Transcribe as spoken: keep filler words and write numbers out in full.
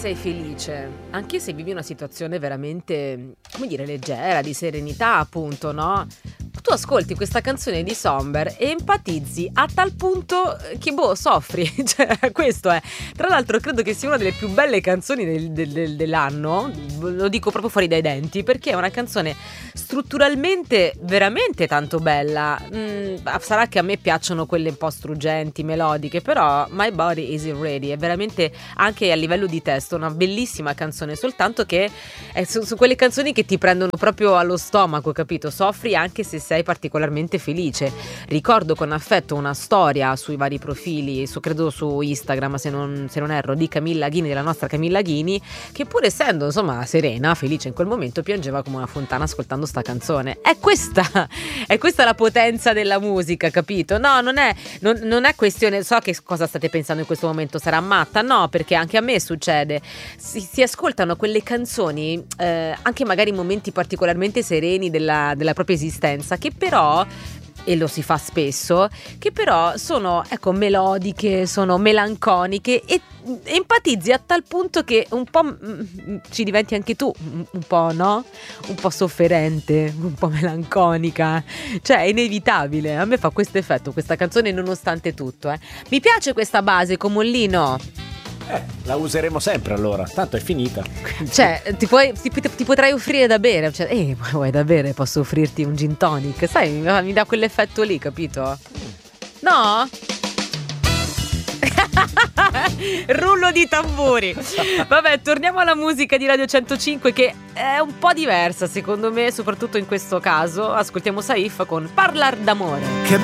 sei felice, anche se vivi una situazione veramente, come dire, leggera, di serenità, appunto, no? Tu ascolti questa canzone di Somber e empatizzi a tal punto che, boh, soffri. Cioè, questo è. Tra l'altro, credo che sia una delle più belle canzoni del, del, del, dell'anno. Lo dico proprio fuori dai denti, perché è una canzone strutturalmente veramente tanto bella. Mm, sarà che a me piacciono quelle un po' struggenti, melodiche, però My Body Isn't Ready è veramente, anche a livello di testo, una bellissima canzone, soltanto che è su, su quelle canzoni che ti prendono proprio allo stomaco, capito? Soffri anche se sei particolarmente felice. Ricordo con affetto una storia sui vari profili, su, credo su Instagram, se non, se non erro, di Camilla Ghini, della nostra Camilla Ghini, che pur essendo insomma serena, felice in quel momento, piangeva come una fontana ascoltando sta canzone. È questa, è questa la potenza della musica, capito? No, non è, non, non è questione, so che cosa state pensando in questo momento, sarà matta? No, perché anche a me succede. Si, si ascoltano quelle canzoni, eh, anche magari in momenti particolarmente sereni della, della propria esistenza, che però, e lo si fa spesso, che però sono, ecco, melodiche, sono melanconiche e empatizzi a tal punto che un po' mm, ci diventi anche tu un po', no? Un po' sofferente, un po' melanconica, cioè è inevitabile. A me fa questo effetto questa canzone nonostante tutto, eh. Mi piace questa base, Comollino. Eh, la useremo sempre allora, tanto è finita. Cioè, ti, puoi, ti, ti potrai offrire da bere, cioè, eh, vuoi da bere? Posso offrirti un gin tonic, sai, mi, mi dà quell'effetto lì, capito? No? Rullo di tamburi. Vabbè, torniamo alla musica di Radio centocinque, che è un po' diversa secondo me, soprattutto in questo caso. Ascoltiamo Saif con Parlar d'amore. Che